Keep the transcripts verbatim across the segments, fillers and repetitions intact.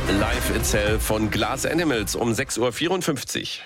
Life Itself von Glass Animals um sechs Uhr vierundfünfzig.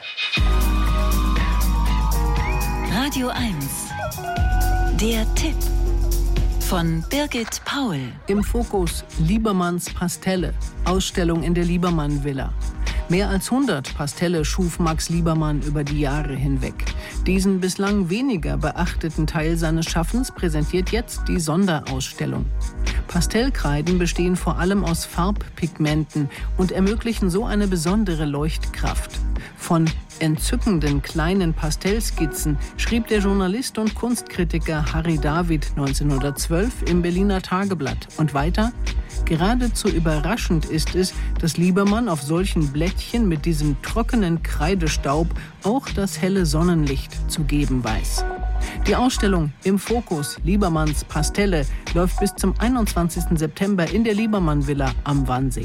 Radio eins. Der Tipp von Birgit Paul. Im Fokus Liebermanns Pastelle. Ausstellung in der Liebermann-Villa. Mehr als hundert Pastelle schuf Max Liebermann über die Jahre hinweg. Diesen bislang weniger beachteten Teil seines Schaffens präsentiert jetzt die Sonderausstellung. Pastellkreiden bestehen vor allem aus Farbpigmenten und ermöglichen so eine besondere Leuchtkraft. Von entzückenden kleinen Pastellskizzen schrieb der Journalist und Kunstkritiker Harry David neunzehnhundertzwölf im Berliner Tageblatt. Und weiter: Geradezu überraschend ist es, dass Liebermann auf solchen Blättchen mit diesem trockenen Kreidestaub auch das helle Sonnenlicht zu geben weiß. Die Ausstellung Im Fokus Liebermanns Pastelle läuft bis zum einundzwanzigsten September in der Liebermann-Villa am Wannsee.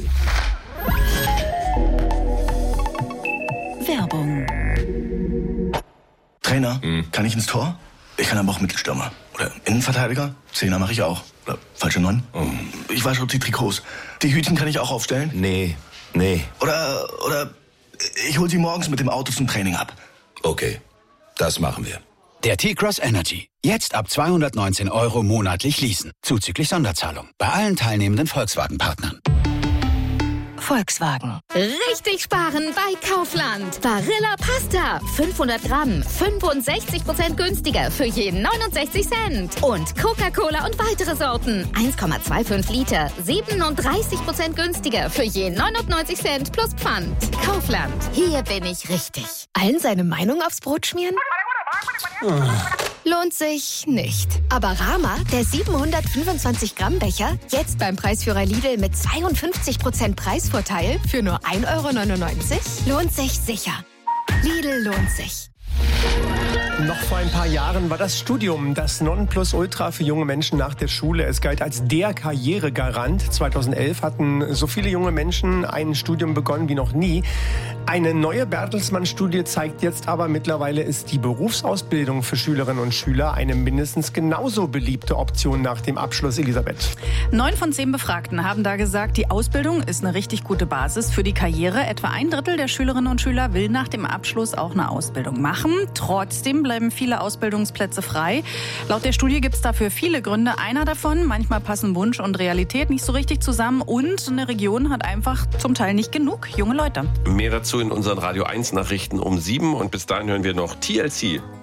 Werbung. Trainer, hm. kann ich ins Tor? Ich kann aber auch Mittelstürmer. Oder Innenverteidiger? Zehner mache ich auch. Oder falsche Neun? Oh. Ich wasche die Trikots. Die Hütchen kann ich auch aufstellen? Nee, nee. Oder, oder ich hol sie morgens mit dem Auto zum Training ab. Okay, das machen wir. Der T-Cross Energy. Jetzt ab zweihundertneunzehn Euro monatlich leasen. Zuzüglich Sonderzahlung. Bei allen teilnehmenden Volkswagen-Partnern. Volkswagen. Richtig sparen bei Kaufland. Barilla Pasta. fünfhundert Gramm. fünfundsechzig Prozent günstiger für jeden neunundsechzig Cent. Und Coca-Cola und weitere Sorten. eins Komma fünfundzwanzig Liter. siebenunddreißig Prozent günstiger für jeden neunundneunzig Cent plus Pfand. Kaufland. Hier bin ich richtig. Allen seine Meinung aufs Brot schmieren? Lohnt sich nicht. Aber Rama, der siebenhundertfünfundzwanzig Gramm Becher, jetzt beim Preisführer Lidl mit zweiundfünfzig Prozent Preisvorteil für nur ein Euro neunundneunzig? Lohnt sich sicher. Lidl lohnt sich. Noch vor ein paar Jahren war das Studium das Nonplusultra für junge Menschen nach der Schule. Es galt als der Karrieregarant. zweitausendelf hatten so viele junge Menschen ein Studium begonnen wie noch nie. Eine neue Bertelsmann-Studie zeigt jetzt aber, mittlerweile ist die Berufsausbildung für Schülerinnen und Schüler eine mindestens genauso beliebte Option nach dem Abschluss. Elisabeth. Neun von zehn Befragten haben da gesagt, die Ausbildung ist eine richtig gute Basis für die Karriere. Etwa ein Drittel der Schülerinnen und Schüler will nach dem Abschluss auch eine Ausbildung machen. Trotzdem bleiben viele Ausbildungsplätze frei. Laut der Studie gibt es dafür viele Gründe. Einer davon: manchmal passen Wunsch und Realität nicht so richtig zusammen und eine Region hat einfach zum Teil nicht genug junge Leute. Mehr dazu in unseren Radio eins Nachrichten um sieben und bis dahin hören wir noch T L C.